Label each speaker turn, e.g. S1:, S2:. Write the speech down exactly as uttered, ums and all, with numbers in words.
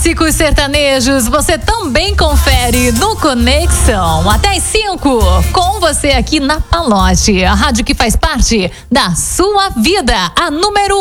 S1: Clássicos sertanejos, você também confere no Conexão. Até às cinco, com você aqui na Palote, a rádio que faz parte da sua vida, a número